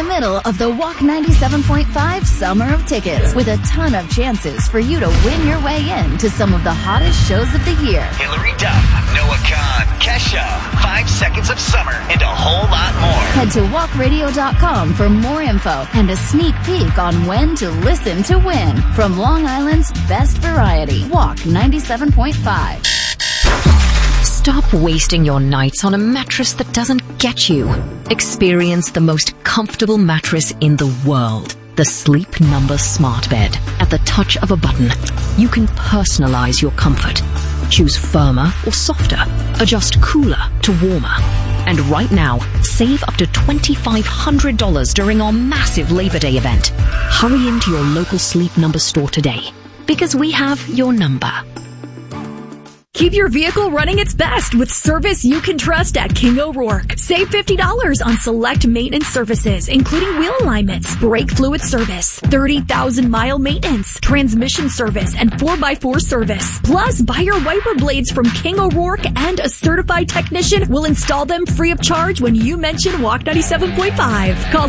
the middle of the Walk 97.5 Summer of Tickets with a ton of chances for you to win your way in to some of the hottest shows of the year. Hillary Duff, Noah Khan, Kesha, 5 Seconds of Summer, and a whole lot more. Head to walkradio.com for more info and a sneak peek on when to listen to win from Long Island's best variety, Walk 97.5. Stop wasting your nights on a mattress that doesn't get you. Experience the most comfortable mattress in the world. The Sleep Number Smart Bed. At the touch of a button, you can personalize your comfort. Choose firmer or softer. Adjust cooler to warmer. And right now, save up to $2,500 during our massive Labor Day event. Hurry into your local Sleep Number store today, because we have your number. Keep your vehicle running its best with service you can trust at King O'Rourke. Save $50 on select maintenance services, including wheel alignments, brake fluid service, 30,000-mile maintenance, transmission service, and 4x4 service. Plus, buy your wiper blades from King O'Rourke, and a certified technician will install them free of charge when you mention Walk 97.5. Call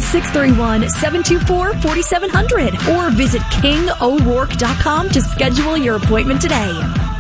631-724-4700 or visit KingO'Rourke.com to schedule your appointment today.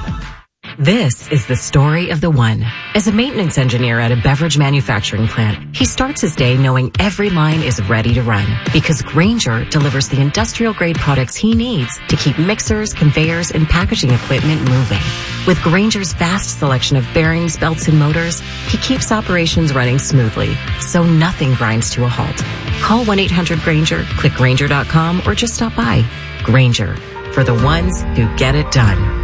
This is the story of the one. As a maintenance engineer at a beverage manufacturing plant, he starts his day knowing every line is ready to run, because Grainger delivers the industrial-grade products he needs to keep mixers, conveyors, and packaging equipment moving. With Grainger's vast selection of bearings, belts, and motors, he keeps operations running smoothly, so nothing grinds to a halt. Call 1-800-GRAINGER, click Grainger.com, or just stop by. Grainger, for the ones who get it done.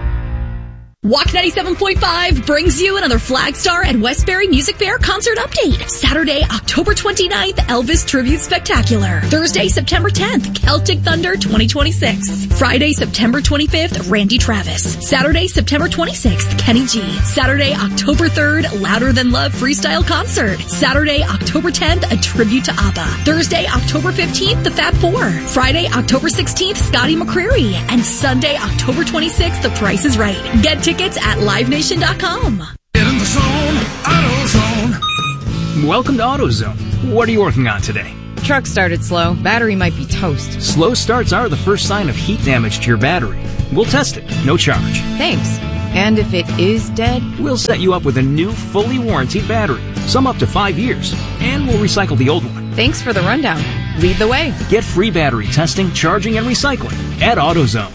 Walk 97.5 brings you another Flagstar and Westbury Music Fair concert update. Saturday, October 29th, Elvis Tribute Spectacular. Thursday, September 10th, Celtic Thunder 2026. Friday, September 25th, Randy Travis. Saturday, September 26th, Kenny G. Saturday, October 3rd, Louder Than Love Freestyle Concert. Saturday, October 10th, a tribute to ABBA. Thursday, October 15th, the Fab Four. Friday, October 16th, Scotty McCreery. And Sunday, October 26th, The Price is Right. Get tickets at livenation.com. Get in the zone, AutoZone. Welcome to AutoZone. What are you working on today? Truck started slow. Battery might be toast. Slow starts are the first sign of heat damage to your battery. We'll test it, no charge. Thanks. And if it is dead? We'll set you up with a new, fully warranted battery. Some up to 5 years. And we'll recycle the old one. Thanks for the rundown. Lead the way. Get free battery testing, charging, and recycling at AutoZone.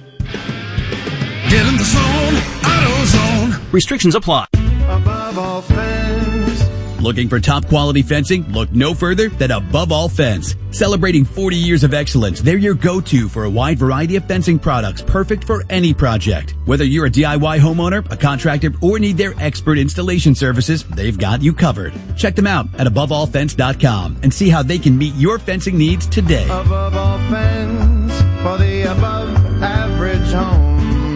Get in the zone, AutoZone. Restrictions apply. Above all things. Looking for top quality fencing? Look no further than Above All Fence. Celebrating 40 years of excellence, they're your go-to for a wide variety of fencing products perfect for any project. Whether you're a DIY homeowner, a contractor, or need their expert installation services, they've got you covered. Check them out at AboveAllFence.com and see how they can meet your fencing needs today. Above all fence for the above average home.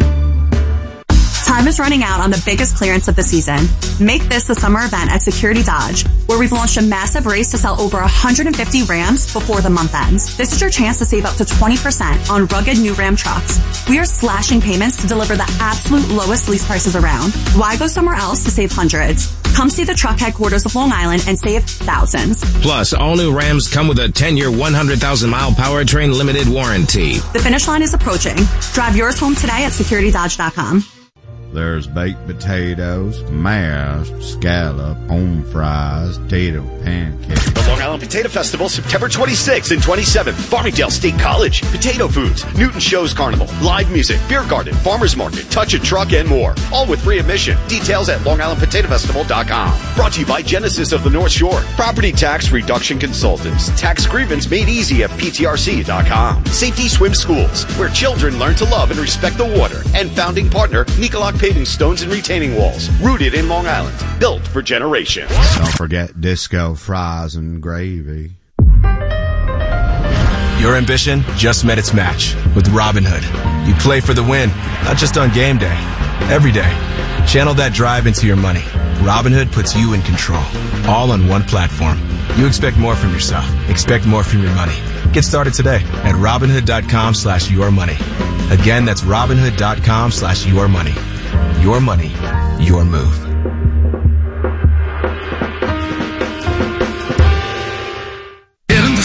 Time is running out on the biggest clearance of the season. Make this the summer event at Security Dodge, where we've launched a massive race to sell over 150 Rams before the month ends. This is your chance to save up to 20% on rugged new Ram trucks. We are slashing payments to deliver the absolute lowest lease prices around. Why go somewhere else to save hundreds? Come see the truck headquarters of Long Island and save thousands. Plus, all new Rams come with a 10-year, 100,000-mile powertrain limited warranty. The finish line is approaching. Drive yours home today at securitydodge.com. There's baked potatoes, mashed, scallop, home fries, potato pancakes. The Long Island Potato Festival, September 26th and 27th. Farmingdale State College, Potato Foods, Newton Shows Carnival, live music, beer garden, farmers market, touch a truck, and more. All with free admission. Details at LongIslandPotatoFestival.com. Brought to you by Genesis of the North Shore. Property tax reduction consultants. Tax grievance made easy at PTRC.com. Safety Swim Schools, where children learn to love and respect the water. And founding partner, Nicolak Paving Stones and Retaining Walls. Rooted in Long Island. Built for generations. Don't forget disco fries and gravy. Your ambition just met its match with Robinhood. You play for the win, not just on game day, every day. Channel that drive into your money. Robinhood puts you in control, all on one platform. You expect more from yourself. Expect more from your money. Get started today at Robinhood.com/yourmoney. Again, that's Robinhood.com/yourmoney. Your money, your move. Get in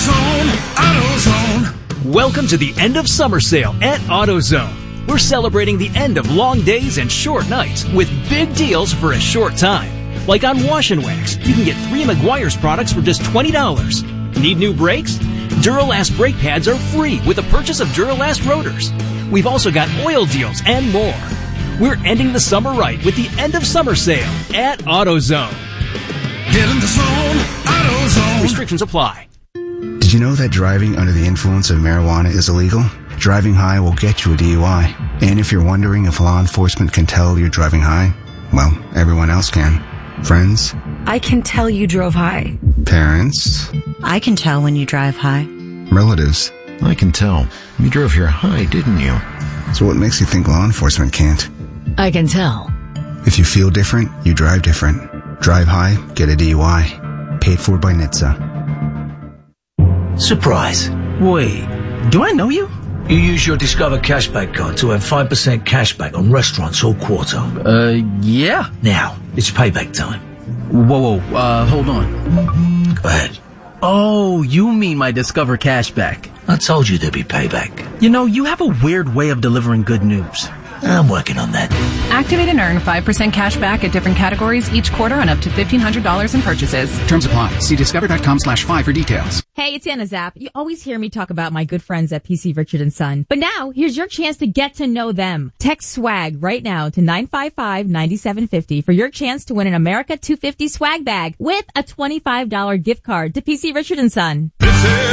Welcome to the end of summer sale at AutoZone. We're celebrating the end of long days and short nights with big deals for a short time. Like on Wash and Wax, you can get 3 Meguiar's products for just $20. Need new brakes? Duralast brake pads are free with the purchase of Duralast rotors. We've also got oil deals and more. We're ending the summer right with the end of summer sale at AutoZone. Get in the zone, AutoZone. Restrictions apply. Did you know that driving under the influence of marijuana is illegal? Driving high will get you a DUI. And if you're wondering if law enforcement can tell you're driving high, well, everyone else can. Friends? I can tell you drove high. Parents? I can tell when you drive high. Relatives? I can tell. You drove here high, didn't you? So what makes you think law enforcement can't? I can tell. If you feel different, you drive different. Drive high, get a DUI. Paid for by NHTSA. Surprise. Wait, do I know you? You use your Discover Cashback card to earn 5% cashback on restaurants all quarter. Yeah. Now, it's payback time. Whoa, hold on. Go ahead. Oh, you mean my Discover Cashback. I told you there'd be payback. You know, you have a weird way of delivering good news. I'm working on that. Activate and earn 5% cash back at different categories each quarter on up to $1,500 in purchases. Terms apply. See discover.com/5 for details. Hey, it's Anna Zapp. You always hear me talk about my good friends at PC Richard & Son. But now, here's your chance to get to know them. Text SWAG right now to 955-9750 for your chance to win an America 250 swag bag with a $25 gift card to PC Richard & Son. This is